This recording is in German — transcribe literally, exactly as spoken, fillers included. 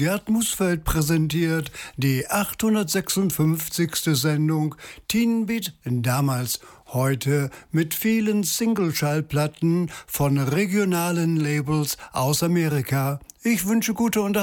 Gerd Musfeld präsentiert die achthundertsechsundfünfzigste Sendung Teen Beat damals, heute mit vielen Single-Schallplatten von regionalen Labels aus Amerika. Ich wünsche gute Unterhaltung.